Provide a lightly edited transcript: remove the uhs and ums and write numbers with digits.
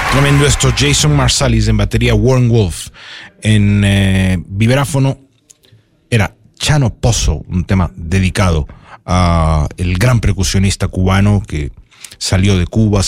Tremendo esto. Jason Marsalis en batería, Warren Wolf en vibráfono. Era Chano Pozo, un tema dedicado a el gran percusionista cubano que salió de Cuba,